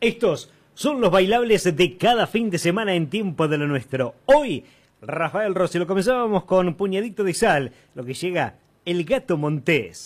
Estos son los bailables de cada fin de semana en Tiempo de lo Nuestro. Hoy, Rafael Rossi, lo comenzábamos con Puñadito de Sal, lo que llega El Gato Montés.